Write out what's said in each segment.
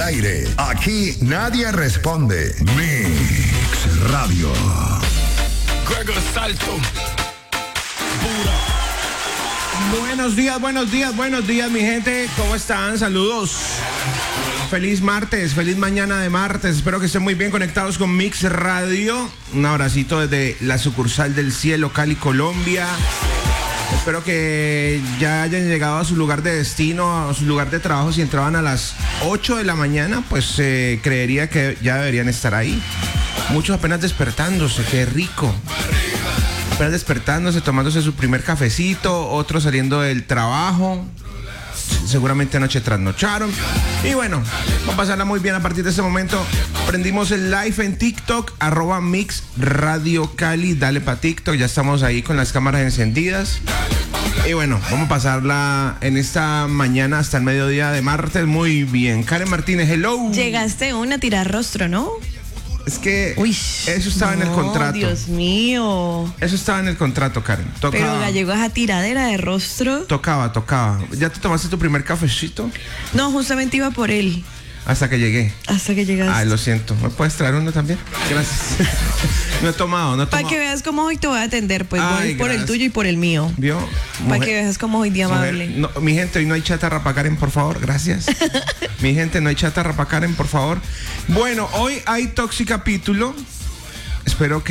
aire. Aquí nadie responde. Mix Radio. Gregor Salto. Buenos días, mi gente. ¿Cómo están? Saludos. Feliz martes, feliz mañana de martes. Espero que estén muy bien conectados con Mix Radio. Un abracito desde la sucursal del Cielo, Cali, Colombia. Espero que ya hayan llegado a su lugar de destino, a su lugar de trabajo. Si entraban a las 8 de la mañana, pues creería que ya deberían estar ahí. Muchos apenas despertándose, qué rico. Apenas despertándose, tomándose su primer cafecito, otros saliendo del trabajo. Seguramente anoche trasnocharon. Y bueno, vamos a pasarla muy bien a partir de este momento. Prendimos el live en TikTok, @Mix Radio Cali. Dale pa' TikTok, ya estamos ahí con las cámaras encendidas. Y bueno, vamos a pasarla en esta mañana hasta el mediodía de martes muy bien. Karen Martínez, hello. Llegaste a tirar rostro, ¿no? Es que Uy, eso estaba en el contrato. Dios mío. Eso estaba en el contrato, Karen. Tocaba. Pero Gallego, esa tiradera de rostro. Tocaba. ¿Ya te tomaste tu primer cafecito? No, justamente iba por él. Hasta que llegué. Hasta que llegaste. Ay, lo siento. ¿Me puedes traer uno también? Gracias. No he tomado. Para que veas cómo hoy te voy a atender, pues Ay, voy por gracias. el tuyo y por el mío. ¿Vio? Para que veas cómo hoy de amable. No, mi gente, hoy no hay chatarra para Karen, por favor. Gracias. Mi gente, no hay chatarra para Karen, por favor. Bueno, hoy hay Toxicapítulo. Esperamos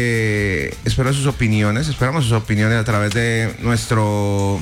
sus opiniones a través de nuestro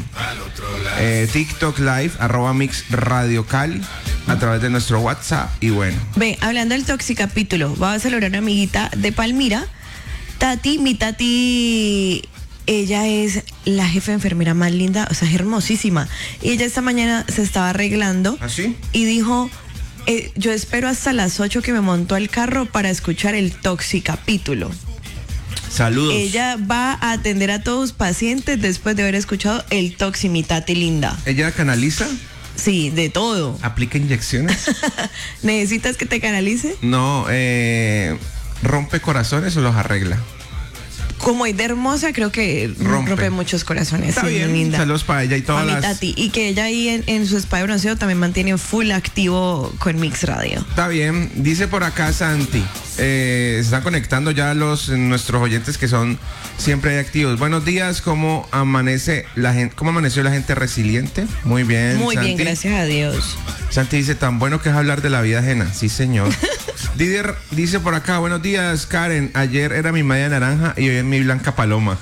TikTok Live, @Mix Radio Cali, a través de nuestro WhatsApp. Y bueno. Ve, hablando del Toxicapítulo, voy a saludar a una amiguita de Palmira, Tati. Mi Tati, ella es la jefe de enfermera más linda, o sea, es hermosísima. Y ella esta mañana se estaba arreglando. ¿Ah, sí? Y dijo: yo espero hasta las 8 que me montó al carro para escuchar el Toxicapítulo. Saludos. Ella va a atender a todos sus pacientes después de haber escuchado el Toxi, mi Tati linda. ¿Ella canaliza? Sí, de todo. ¿Aplica inyecciones? ¿Necesitas que te canalice? No, ¿rompe corazones o los arregla? Como es de hermosa, creo que rompe muchos corazones. Está sí, bien, linda. saludos para ella y todas mi las... Tati. Y que ella ahí en su spa de bronceo también mantiene full activo con Mix Radio. Está bien, dice por acá Santi, se están conectando ya nuestros oyentes que son siempre activos. Buenos días, ¿cómo amaneció la gente resiliente? Muy bien, Muy Santi. bien, gracias a Dios. Santi dice, tan bueno que es hablar de la vida ajena. Sí, señor. Didier dice por acá, buenos días, Karen. Ayer era mi media naranja y hoy es mi blanca paloma.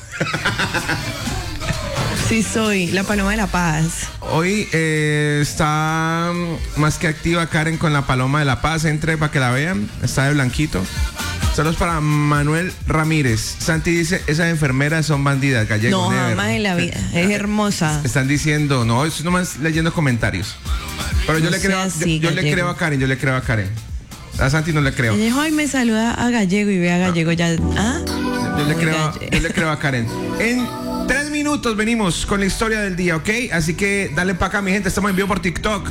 Sí, soy la paloma de la paz. Hoy está más que activa Karen con la paloma de la paz. Entre para que la vean. Está de blanquito. Saludos para Manuel Ramírez. Santi dice, esas enfermeras son bandidas, Gallego. No, jamás en la vida. Es hermosa. Están diciendo, no, estoy nomás leyendo comentarios. Pero yo le creo a Karen. A Santi no le creo. Ella dijo, ay, me saluda a Gallego y ve a Gallego ya. ¿Ah? Yo le creo a Karen. En 3 minutos venimos con la historia del día, ¿ok? Así que dale para acá, mi gente. Estamos en vivo por TikTok.